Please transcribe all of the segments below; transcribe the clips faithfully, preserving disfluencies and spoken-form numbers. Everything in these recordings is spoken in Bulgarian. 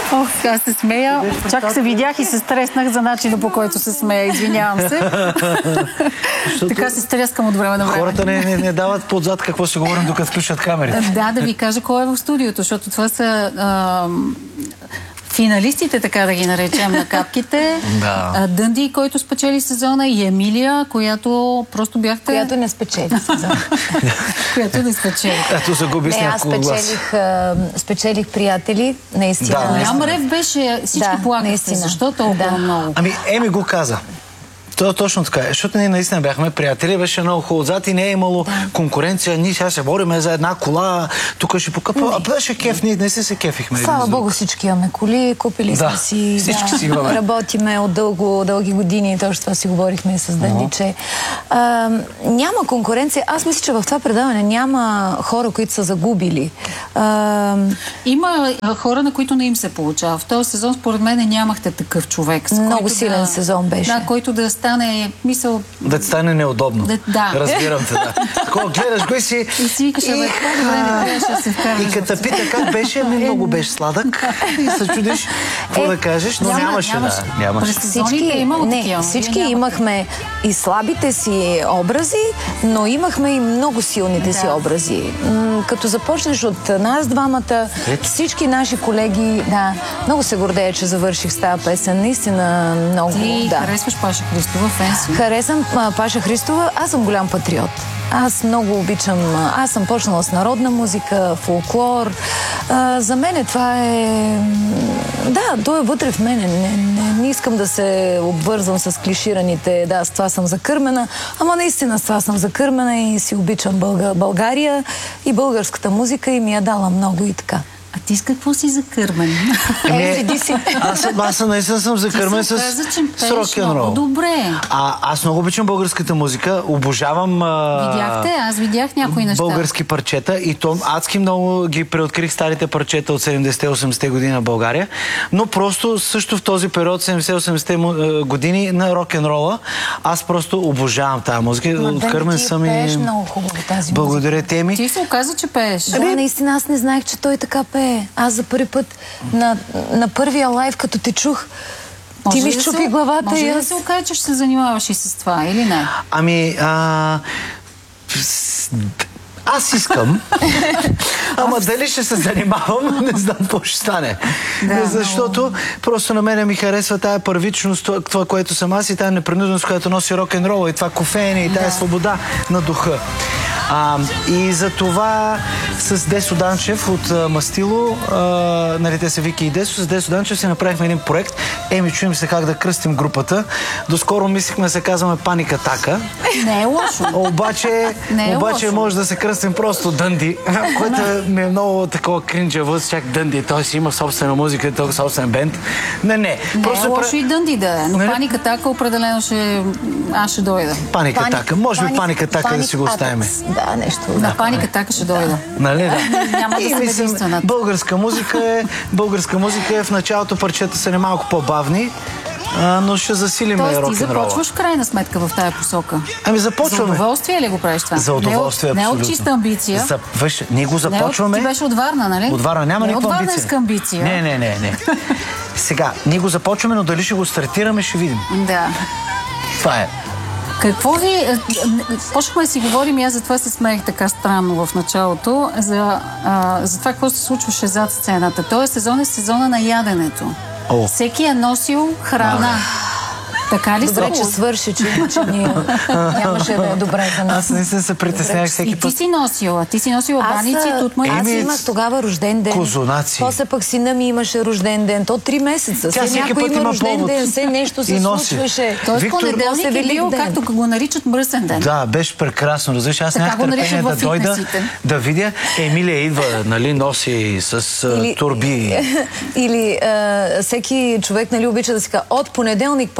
Ох, аз се смея. Чак се видях и се стреснах за начина, по който се смея. Извинявам се. Така се стрескам от време на време. Хората не, не, не дават подзад какво си говорим, докато включат камерите. Да, да ви кажа кой е в студиото, защото това са а, финалистите, така да ги наречем, на капките. Да. Дънди, който спечели сезона, и Емилия, която просто бяхте... Която не спечели сезона. Която не спечели. Ето загуби с няколко глас. Аз спечелих, а, спечелих приятели, наистина. Да, Голям рев беше, всички да, плакахте. Защо толкова да. много? Ами, Еми го каза. То точно така е, защото ние наистина бяхме приятели, беше много хубаво отзад и не е имало да. конкуренция, ние сега се бориме за една кола, тук ще покъпва, а беше кеф, ние не си се кефихме. Слава Богу, всички имаме коли, купили да, сме си, всички да, си имаме. Работиме от дълго, дълги години, точно това си говорихме и с Дъндиче. А, няма конкуренция, аз мисля, че в това предаване няма хора, които са загубили. А... Има хора, на които не им се получава. В този сезон, според мен, нямахте такъв човек. Много силен да, сезон беше. Да, който да стане мисъл... Да ти стане неудобно. Да. да. Разбирам те, да. Такова гледаш го и си... И си викаш, абе, това добре не трябваше да се вкараш. И като пита как беше, ми много беше сладък. И се чудиш какво да кажеш, но няма, нямаше. нямаше. Да, нямаше. През сезоните имало не, такива. Всички имахме и слабите си образи, но имахме и много силните да. си образи. М- като започнеш от нас двамата, всички наши колеги, да, много се гордея, че завърших с тази песен. Наистина много. Ти да. харесваш Паша Христова, фенси? Харесвам а, Паша Христова. Аз съм голям патриот. Аз много обичам. Аз съм почнала с народна музика, фолклор. А, за мен това е... Да, то е вътре в мене. Не, не, не искам да се обвързвам с клишираните. Да, с това съм закърмена. Ама наистина с това съм закърмена и си обичам Бълга, България и българската музика и ми я дала много и така. А ти с какво си закърмен? Е, седи си. Аз, аз наистина съм закърмен с, с рок-н-рол. Добре. А, аз много обичам българската музика, обожавам а, видяхте? Аз видях някои неща. Български парчета и то адски много ги преоткрих старите парчета от седемдесетте-осемдесетте години на България, но просто също в този период, седемдесетте-осемдесетте години на рок-н-рола, аз просто обожавам тази музика. Откърмен съм и... пееш много хубаво тази музика. Благодаря, Теми. Ти се оказа, че пееш. Да, наистина аз не знаех, че той така пее. Аз за първи път на, на първия лайв, като те чух, може ти ми да щупи се, главата. Може и аз... да се окаже, че ще се занимаваш и с това, или не? Ами, а... аз искам, ама дали ще се занимавам, не знам какво ще стане. Да, защото но... просто на мене ми харесва тая първичност, това, което съм аз и тая непринуденост, която носи рок-н-рола и това кофеене и тая да. свобода на духа. А, и за това с Десо Данчев от а, Мастило, а, нали те са Вики и Десо, с Десо Данчев си направихме един проект. Еми, чуем се как да кръстим групата. Доскоро мислихме да се казваме Паник Атака. Не е лошо. Обаче, не е обаче лошо. може да се кръстим просто Дънди, което ми е много такова кринджево, чак Дънди. Той си има собствена музика, той собствен бенд. Не, не. Не просто е лошо пр... и Дънди да е, но не, Паник Атака определено ще... Аз ще дойда. Паник Атака. Може би Паник Атака да си го оставим. Да, нещо. На да, Паник Атака ще дойда. Нали да? Няма да съм единствената. Българска музика е, българска музика е в началото парчета са не малко по-бавни, а, но ще засилим рок-н-рола. Тоест ти започваш в крайна сметка в тая посока. Ами започваме. За удоволствие ли го правиш това? За удоволствие, не, абсолютно. Не от чиста амбиция. За, виж, ние го започваме. Не, ти беше от Варна, нали? От Варна, няма никаква амбиция. Не от Варненска амбиция. Не, не, не, не. Сега, ние го започваме, но дали ще го стартираме, ще видим. Да. Това е. Какво ви... Почнахме да си говорим и аз затова се смеех така странно в началото, за, а, за това какво се случваше зад сцената. Този сезон е сезона на яденето. О. Всеки е носил храна. Така ли добре, са? че свърши, че, че ние нямаше да е добре за нас. Аз не се притеснях всеки и път. И ти си носила. Ти си носила баници, тут май. Аз имах тогава рожден ден. Козунаци. После пък сина ми имаше рожден ден. То три месеца. Тя всеки някой път има има рожден повод. ден, все нещо се случваше. Тоест Виктор... понеделник е бил, както го наричат, мръсен ден. Да, беше прекрасно. Разбираш, аз нямах търпение да дойда, да видя. Емилия идва, нали, носи с турби. Или всеки човек, нали, обича да си казва, от понеделник почва.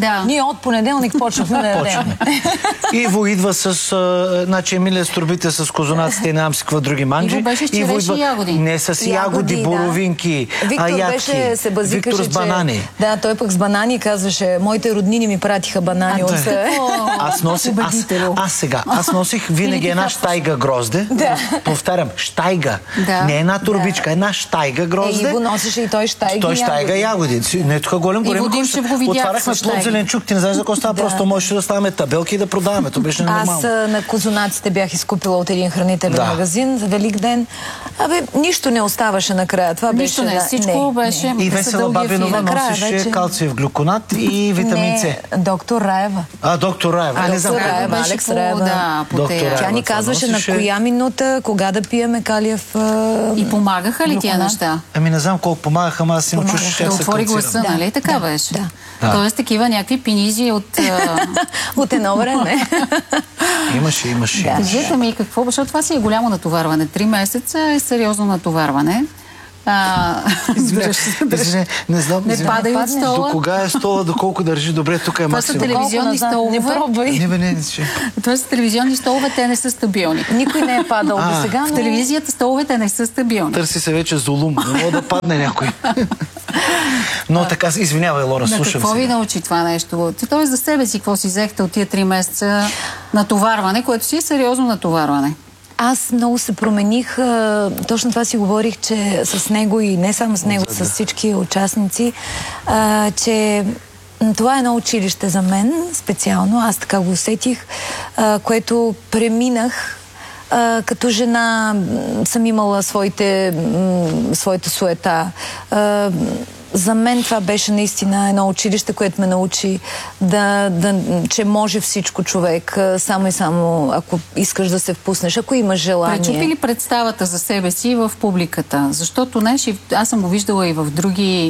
Да. Ние от понеделник почнахме да ядем. Иво идва с... А, значи Емилия с турбите с козунаците и не знам си какво други манджи. Иво беше с череши и ягоди. Не, с ягоди, боровинки, Виктор ядки. беше, се базикаше, Виктор с банани. Че, да, той пък с банани казваше, моите роднини ми пратиха банани А, от... Аз носих... Аз, аз сега, аз носих винаги една щайга грозде. Да. Повтарям, щайга. Да. Не една турбичка, една щайга грозде. Е, Иво носеше и той щайги Той щайга ягоди. Не е тук голем, голем. Иво Димчев го видях Отваряхме с плод щайги. зеленчук, ти не знаеш за какво става, Да. просто можеше да ставаме табелки и да продаваме. То беше нормално. Аз а, на козунаците бях изкупила от един хранителен Да. магазин за Велик ден. Абе, нищо не оставаше накрая. Това Нищо беше... не, да, всичко беше... И са Весела дълги Бабинова ефири. накрая носеше вече- калциев глюконат и витамин С. Не, доктор Раева. А, доктор Раева. А, Не знам. доктор Раева, Беше Алекс по- Раева. Да, по Доктор тея. Раева. Тя ни това казваше носеше. на коя минута, кога да пиеме калиев... А... И помагаха ли тия глюконат? неща? Ами не знам колко помагаха, ама аз им чуш, Помагаха. че Да се отвори калцирам. гласа, Да, нали? Така да, беше. да. Да. Тоест такива някакви пинизи от... а, От едно време. Имаше, имаше. Да. имаше. Кажете ми какво, защото това си е голямо натоварване. Три месеца е сериозно натоварване. А, Извиня, дръж се, дръж. извиня, не знам. Не извиня. падай от падне. стола. До кога е стола, доколко държи добре, тук е Това са максимум. телевизионни Колко назад? столове. Не пробвай. Не, бе, не, не, че. Това са телевизионни столове, те не са стабилни. Никой не е падал А, до сега, В но... телевизията столовете не са стабилни. Търси се вече зулум. Не мога да падне някой. Но така, извинявай, Лора, На слушам какво се. ви научи това нещо? Тоест за себе си, какво си взехте от тия три месеца натоварване, което си е сериозно натоварване? Аз много се промених. а, Точно това си говорих, че с него и не само с него, с всички участници, а, че м, това е едно училище за мен специално. Аз така го усетих, а, което преминах. А, като жена м, съм имала своите, м, своята суета. А, за мен това беше наистина едно училище, което ме научи да, да, че може всичко човек, а, само и само ако искаш да се впуснеш, ако имаш желание. Пречупи ли представата за себе си в публиката? Защото знаеш, и аз съм го виждала и в други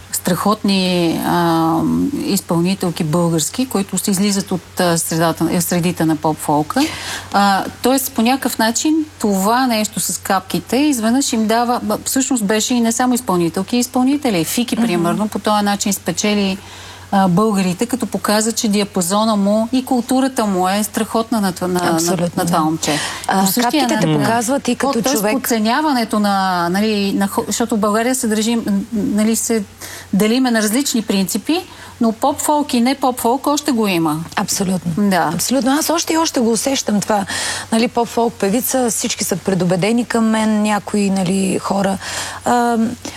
страхотни а, изпълнителки български, които се излизат от а, средата, средите на поп-фолка. А, тоест, по някакъв начин това нещо с капките изведнъж им дава... б- Всъщност беше и не само изпълнителки, и изпълнители. Фики, примерно, по този начин спечели а, българите, като показа, че диапазона му и културата му е страхотна на, това- на, на, Абсолютно, на това да. момче. А, По същия капките те начин- показват и като Тоест, човек. подценяването на, нали, на... хо- Защото в България се държим, нали, се делиме на различни принципи, но поп-фолк и не поп-фолк още го има. Абсолютно. Да. Абсолютно. Аз още и още го усещам това. Нали, поп-фолк певица, всички са предубедени към мен, някои, нали, хора. А,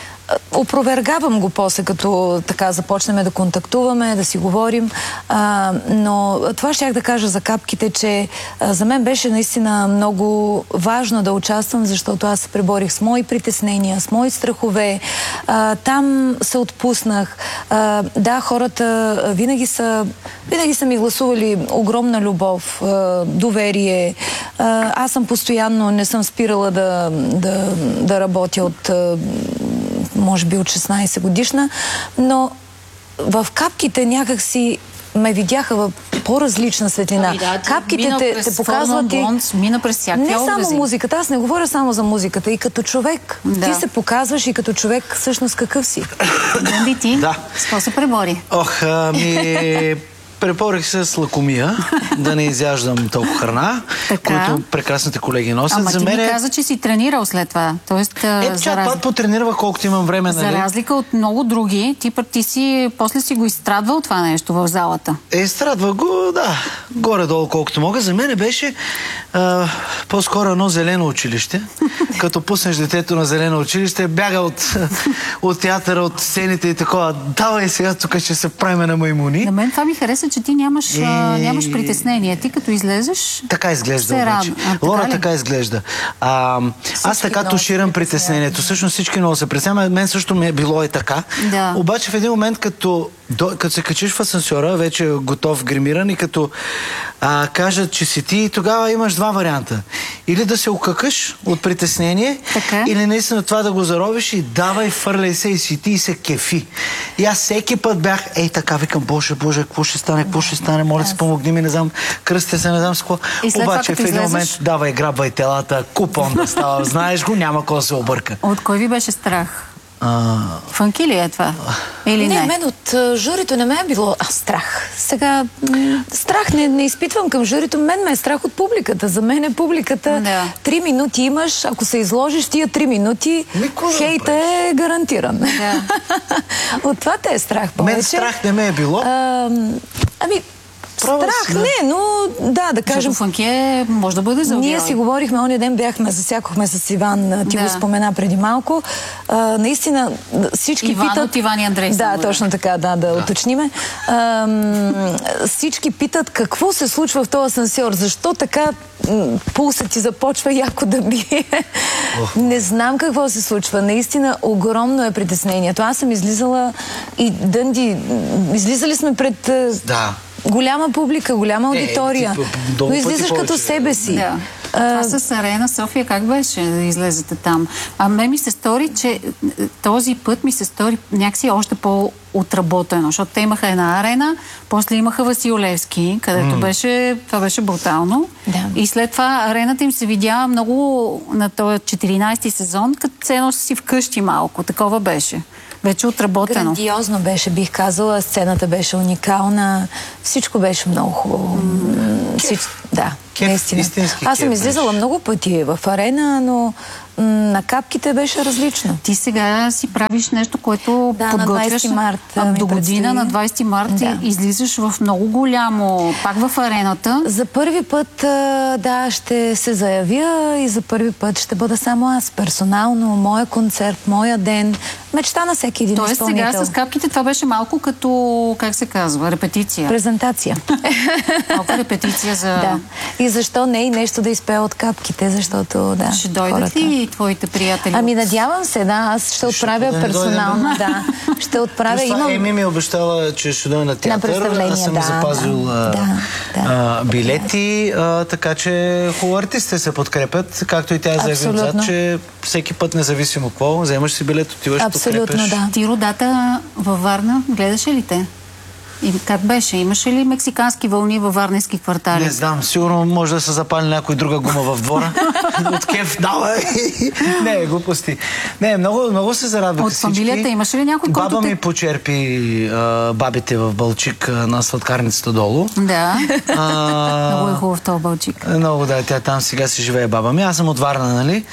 опровергавам го после, като така започнем да контактуваме, да си говорим. А, но това щях да кажа за капките, че а, за мен беше наистина много важно да участвам, защото аз се преборих с мои притеснения, с мои страхове. А, там се отпуснах. А, да, хората винаги са, винаги са ми гласували огромна любов, а, доверие. А, аз съм постоянно, не съм спирала да, да, да работя от а, може би от шестнайсет годишна, но в капките някак си ме видяха в по-различна светлина. Ами да, ти Капките мина те, през те показват форма, и... блонд, мина през всякакви Не само образи. музиката, аз не говоря само за музиката, и като човек. Да. Ти се показваш и като човек всъщност какъв си. Дънди ти? Да. С какво се пребори? Ох, ами... Препорих се с лакомия, да не изяждам толкова храна, Така. които прекрасните колеги носят. Ама За ти мен ми е... каза, че си тренирал след това. Тоест, а, Е, за, чак раз... път потренирах колкото имам време, за нали? разлика от много други, ти пък ти си, после си го изстрадвал това нещо в залата. Е, страдва го, да, горе-долу колкото мога. За мен беше а, по-скоро едно зелено училище. Като пуснеш детето на зелено училище, бяга от, от театъра, от сцените и такова. Давай сега, тук ще се правим на маймуни. На мен това ми хареса, че ти нямаш, Е... а, нямаш притеснение. Ти като излезеш... Така изглежда се обаче. радва. А, така Лора ли? така изглежда. А, аз така много туширам се притеснението. Всъщност всички много се притесняват. Мен също ми е било и така. Да. Обаче в един момент, като, до, като се качиш в асансьора, вече готов, гримиран, и като а, кажат, че си ти, тогава имаш два варианта. Или да се окъкаш от притеснение, Така. или наистина това да го заробиш и давай, фърляй се и си ти и се кефи. И аз всеки път бях, ей така, викам, Боже, Боже, какво ще стане, какво ще стане, моля се, помогни ми, не знам, кръстя се, не знам с какво. И след това, Обаче в като един излезеш- момент давай, грабвай телата, купон да става, знаеш го, няма какво да се обърка. От кой ви беше страх? А... Фънки ли е това? Или не? Не, мен от а, журито не ме е било а, страх. Сега, м- страх не, не изпитвам към журито. Мен ме е страх от публиката. За мен е публиката. Да. Три минути имаш, ако се изложиш тия три минути, Никога хейта е гарантиран. Да. От това те е страх повече. Мен страх не ме е било. А, ами, Права страх си, да. не, но да, да кажем... Защото фънки е, може да бъде за Ние герой. си говорихме, ония ден бяхме, засякохме с Иван, ти Да. го спомена преди малко. А, наистина всички Иван питат... от Иван и Андрей. Да, само, точно така, да, да, да. уточниме. А, м, всички питат какво се случва в този асансьор, защо така м, пулсът ти започва яко да бие. Не знам какво се случва. Наистина огромно е притеснението. Аз съм излизала и Дънди, м, излизали сме пред... а, Да. голяма публика, голяма аудитория. ти, много но пъти излизаш като повече. себе си. Да. Това с Арена София как беше да излезете там? А мен ми се стори, че този път ми се стори някакси още по-отработено, защото те имаха една арена, после имаха Васил Левски, където беше, това беше брутално. Да. И след това арената им се видя много на този четиринайсети сезон, като цено си вкъщи малко. Такова беше. Вече отработено. Грандиозно беше, бих казала. Сцената беше уникална. Всичко беше много хубаво. М, Всич... Да, Кеф, наистина. истински Аз съм кеф излизала беше. много пъти в арена, но м, на капките беше различно. Ти сега си правиш нещо, което Да, на подготвяш двайсети март а, ми до година, предстои. на двайсети март Да. излизаш в много голямо, пак в арената. За първи път, а, да, ще се заявя и за първи път ще бъда само аз. Персонално, моя концерт, моя ден. Мечта на всеки един Тоест изпълнител. сега с капките това беше малко като, как се казва, репетиция. Презентация. Малко репетиция за... Да. И защо не и нещо да изпея от капките, защото да. Ще дойдат хората... ли твоите приятели? Ами надявам се, да. Аз ще отправя да не персонално, дойдем? да. Ще отправя. Плюс това Имам... Еми ми е обещала, че ще дойде на театър. представление, Аз съм да, запазил да, а, да, да. а, билети, а, така че хубаво артистите се подкрепят, както и тя заяви Абсолютно. отзад, че всеки път, независимо какво, вземаш си билет, отиваш, Абсолютно, подкрепяш. да. Ти родата във Варна, гледаше ли те? И как беше? Имаше ли мексикански вълни във варненски квартали? Не знам, сигурно може да се запали някой друга гума в двора. От кеф дава. Не, глупости. Не, много, много се зарадваха От всички. фамилията имаше ли някой, който Баба те- ми почерпи а, бабите в Балчик а, на сладкарницата долу. Да. А, Много е хубав този Бълчик. Много, да, тя там сега си живее баба ми. Аз съм от Варна, нали?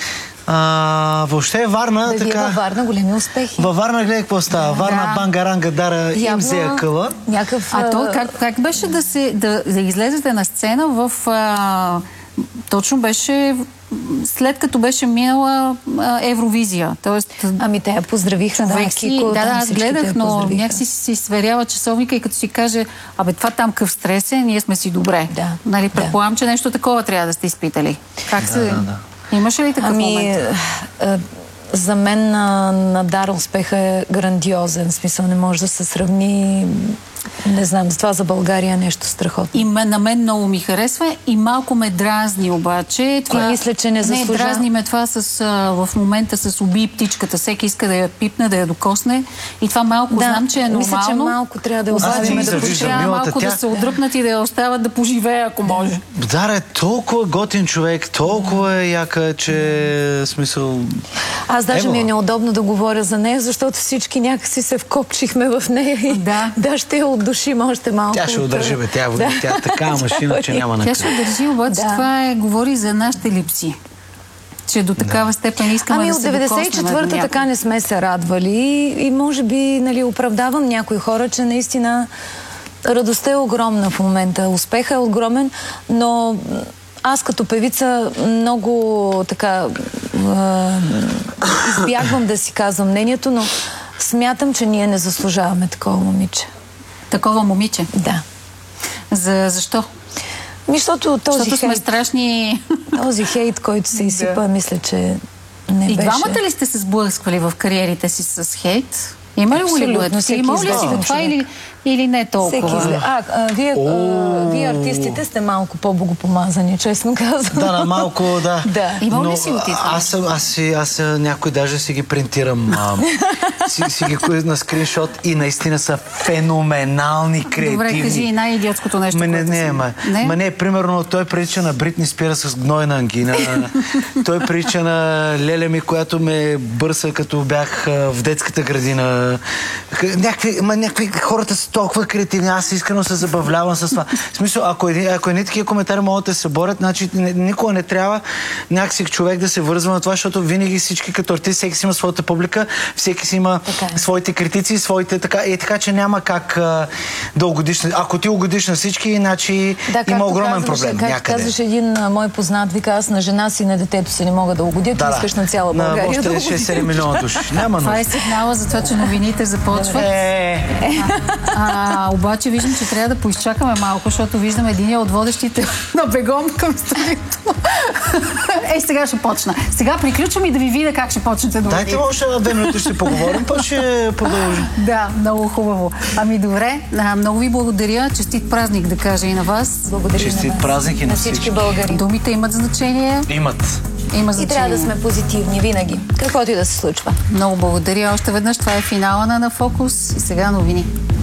А, въобще Варна, Да, вие така... във Варна големи успехи. Във Варна гледай какво става. Варна, Да. бангаранга, дара, им Явно взе къла. Някакъв... А то как, как беше да, се, да, да излезете на сцена в... А, точно беше след като беше минала а, Евровизия. Тоест, Ами те я поздравиха, да, човек си, Кико, да, там да, аз всички те гледах, я но поздравиха. някакси си сверява часовника и като си каже, абе това там къв стрес е, ние сме си добре. Да, Нали, да. предполагам, че нещо такова трябва да сте изпитали. Как се... да, да. Имаше ли такъв Ами, момент? е, за мен на, на Дара успеха е грандиозен. В смисъл не може да се сравни. Не знам, това за България е нещо страхотно. И мен, на мен много ми харесва и малко ме дразни обаче. Това, мисля, че не заслужава. Не, дразни ме това с, а, в момента с убий птичката. Всеки иска да я пипне, да я докосне. И това малко Да, знам, че е нормално. мисля, че малко трябва да Аз оставим не да завиждам. почне. Трябва Милата, малко тя- да се отдръпнат и да я остават да поживее, ако може. Дара е толкова готин човек, толкова е яка, че смисъл... Аз даже Ево. ми е неудобно да говоря за нея, защото всички някакси се вкопчихме в нея и Да. да ще я отдушим още малко. Тя ще от- удържи, бе. Тя, Да. тя е такава машина, че няма на Тя ще държи, обаче Да. това е, говори за нашите липси. Че до такава степен искаме Ами да от се деветдесет и докоснем до четвърта някой. така не сме се радвали и, и може би нали, оправдавам някои хора, че наистина радостта е огромна в момента, успеха е огромен, но аз като певица много така е, избягвам да си казвам мнението, но смятам, че ние не заслужаваме такова момиче. Такова момиче. Да. За, защо? Ми, защото този Защото сме хейт, страшни... този хейт, който се изсипа, мисля, че не И беше... двамата ли сте се сблъсквали в кариерите си с хейт? Има ли го ли Абсолютно, дует? всеки Има ли си известен го това човек. или, или не толкова? Всеки изле... А, а, вие, а, вие артистите сте малко по-богопомазани, честно казвам. Да, на малко, да. Да. Имал Но ли си го ти това? Аз, съм- аз, си, аз а, някой даже си ги принтирам. А, си, си ги купя на скриншот и наистина са феноменални, креативни. Добре, кажи и най-идиотското нещо, Ма не, което не, си- ма, Не? ма не, примерно той прилича на Бритни Спира с гнойна ангина. Той прилича на леля ми, която ме бърса като бях а, в детската градина. Х- Някакви, ма, някакви хората са толкова креативни, аз искрено се забавлявам с това. В смисъл, ако, един, ако едни такива коментари могат да се борят, значи не- никога не трябва някакси човек да се вързва на това, защото винаги всички като артист, всеки си има своята публика, всеки си има Така е. своите критици, своите така, и така, че няма как а, да угодиш. на- Ако ти угодиш на всички, значи Да, има както огромен казваше, проблем както някъде. казваше един а, мой познат, вика, аз на жена си и на детето си не мога да угодя, ти искаш на цяла България на да още угодиш. шест-седем милиона души. Няма Това е нужда. сигнала за това, че новините започват. Е, А, обаче виждам, че трябва да поизчакаме малко, защото виждам единия от водещите на бегом към студиото. Е, сега ще почна. Сега приключвам и да ви видя как ще почнете да дайте още една две минути ще поговорим, па ще продължим. Да, много хубаво. Ами добре, а, много ви благодаря. Честит празник да кажа и на вас. Благодаря Честит на вас. празник и на всички всички. българи. Думите имат значение. Имат. Има И значение. трябва да сме позитивни винаги, каквото и да се случва. Много благодаря още веднъж. Това е финала на На Фокус. И сега новини.